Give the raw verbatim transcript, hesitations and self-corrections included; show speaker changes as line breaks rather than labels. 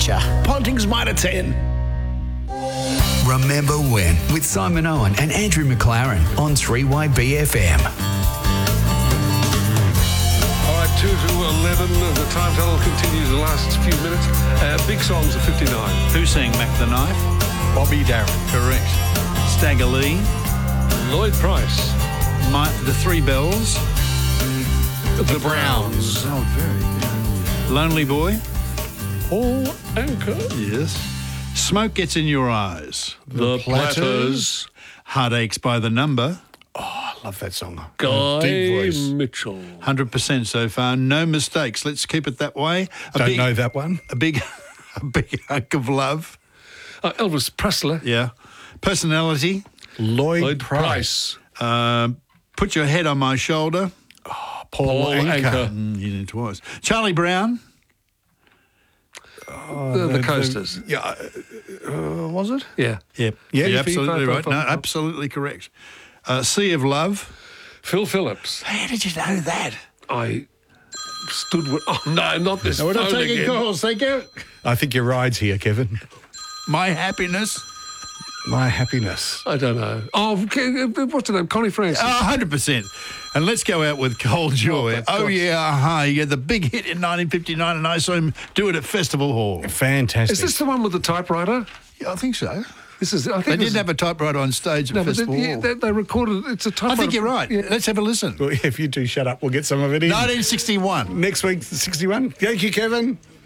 feature. Ponting's Mitre ten.
Remember When with Simon Owen and Andrew McLaren on three Y B F M.
All right, two to eleven. The time tunnel continues the last few minutes. Uh, big songs of fifty-nine.
Who sang Mac the Knife?
Bobby Darin.
Correct. Stagger Lee.
Lloyd Price.
My, the Three Bells.
The, the Browns.
Oh, very good. Lonely Boy.
Paul Anka.
Yes. Smoke Gets in Your Eyes.
The, the Platters.
Heartaches by the Number.
Oh, I love that song.
Guy
Deep voice.
Mitchell.
one hundred percent so far. No mistakes. Let's keep it that way. A
Don't
big,
know that one.
A big, a big hunk of love.
Uh, Elvis Presley.
Yeah. Personality.
Lloyd,
Lloyd
Price.
Price.
Um, Put Your Head on My Shoulder.
Paul,
Paul
Anka.
Anka.
Mm, you did it twice. Charlie Brown.
the, the Coasters.
Yeah, uh, was it?
Yeah.
Yep.
Yeah,
You're
you
absolutely
think-
right. No, absolutely correct. Uh, Sea of Love.
Phil Phillips.
How did you know that?
I stood with... Oh, no, not this
No, we're not
phone
taking
again.
calls. Thank you.
I think your ride's here, Kevin.
My Happiness.
My Happiness.
I don't know. Oh, okay, what's her name? Connie Francis.
Oh, one hundred percent. And let's go out with Cold Joy.
Oh,
Oh,
God.
yeah, uh-huh. You had the big hit in nineteen fifty-nine, and I saw him do it at Festival Hall.
Fantastic.
Is this the one with the typewriter?
Yeah, I think so.
This is. I think
They
this
didn't
is-
have a typewriter on stage at
No, but
Festival
they, yeah,
Hall.
they, they recorded. It's a
I
typewriter.
think you're right.
Yeah.
Let's have a listen.
Well, if you two shut up, we'll get some of it in.
nineteen sixty-one.
Next week, sixty-one. Thank you, Kevin.